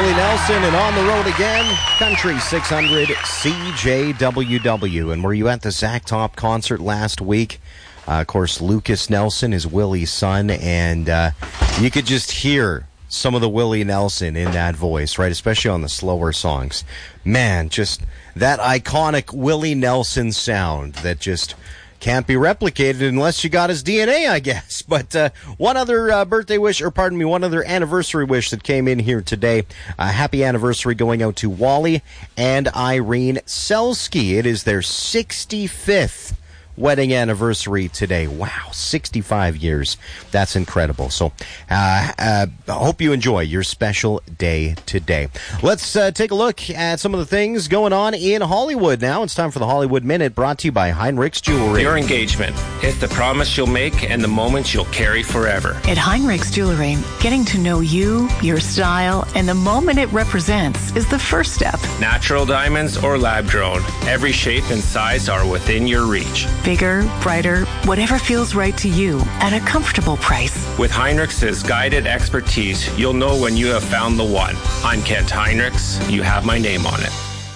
Willie Nelson, and on the road again, Country 600 CJWW. And were you at the Zach Top concert last week? Of course, Lucas Nelson is Willie's son, and you could just hear some of the Willie Nelson in that voice, right? Especially on the slower songs. Man, just that iconic Willie Nelson sound that just can't be replicated unless you got his DNA, I guess. But one other one other anniversary wish that came in here today. Happy anniversary going out to Wally and Irene Selski. It is their 65th wedding anniversary today. Wow, 65 years. That's incredible. So I hope you enjoy your special day today. Let's take a look at some of the things going on in Hollywood now. It's time for the Hollywood Minute, brought to you by Heinrich's Jewelry. Your engagement. It's the promise you'll make and the moments you'll carry forever. At Heinrich's Jewelry, getting to know you, your style, and the moment it represents is the first step. Natural diamonds or lab grown. Every shape and size are within your reach. Bigger, brighter, whatever feels right to you at a comfortable price. With Heinrich's guided expertise, you'll know when you have found the one. I'm Kent Heinrichs. You have my name on it.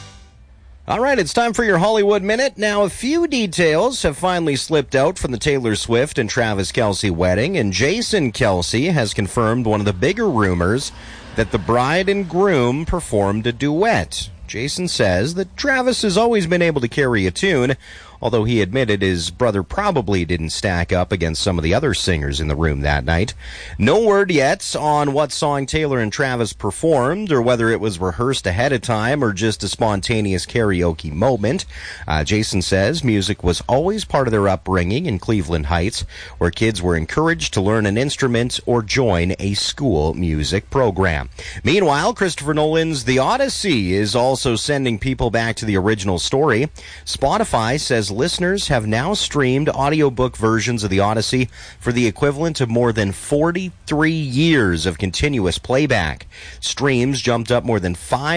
All right, it's time for your Hollywood Minute. Now, a few details have finally slipped out from the Taylor Swift and Travis Kelce wedding, and Jason Kelce has confirmed one of the bigger rumors that the bride and groom performed a duet. Jason says that Travis has always been able to carry a tune, although he admitted his brother probably didn't stack up against some of the other singers in the room that night. No word yet on what song Taylor and Travis performed, or whether it was rehearsed ahead of time or just a spontaneous karaoke moment. Jason says music was always part of their upbringing in Cleveland Heights, where kids were encouraged to learn an instrument or join a school music program. Meanwhile, Christopher Nolan's The Odyssey is also sending people back to the original story. Spotify says listeners have now streamed audiobook versions of The Odyssey for the equivalent of more than 43 years of continuous playback. Streams jumped up more than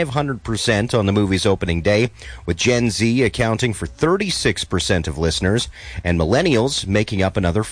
500% on the movie's opening day, with Gen Z accounting for 36% of listeners and millennials making up another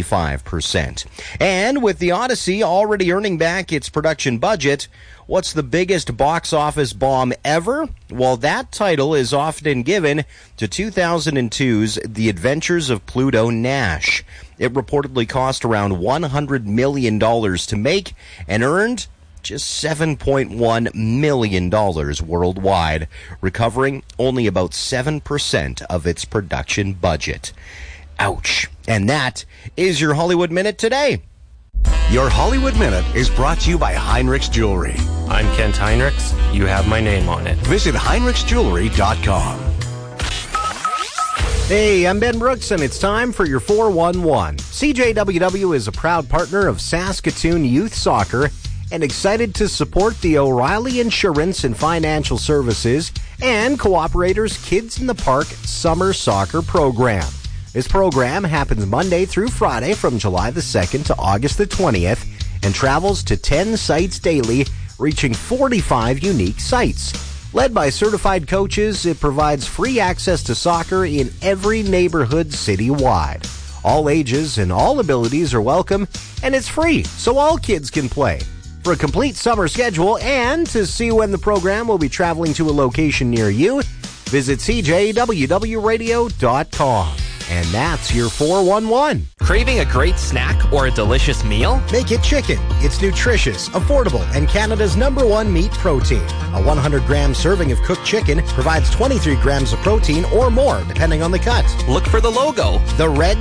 45%. And with The Odyssey already earning back its production budget, what's the biggest box office bomb ever? Well, that title is often given to 2002's The Adventures of Pluto Nash. It reportedly cost around $100 million to make and earned just $7.1 million worldwide, recovering only about 7% of its production budget. Ouch. And that is your Hollywood Minute today. Your Hollywood Minute is brought to you by Heinrich's Jewelry. I'm Kent Heinrichs. You have my name on it. Visit HeinrichsJewelry.com. Hey, I'm Ben Brooks, and it's time for your 411. CJWW is a proud partner of Saskatoon Youth Soccer and excited to support the O'Reilly Insurance and Financial Services and Cooperators Kids in the Park Summer Soccer Program. This program happens Monday through Friday from July the 2nd to August the 20th and travels to 10 sites daily, reaching 45 unique sites. Led by certified coaches, it provides free access to soccer in every neighborhood citywide. All ages and all abilities are welcome, and it's free, so all kids can play. For a complete summer schedule and to see when the program will be traveling to a location near you, visit CJWWRadio.com. And that's your 411. Craving a great snack or a delicious meal? Make it chicken. It's nutritious, affordable, and Canada's #1 meat protein. A 100-gram serving of cooked chicken provides 23 grams of protein or more, depending on the cut. Look for the logo. The red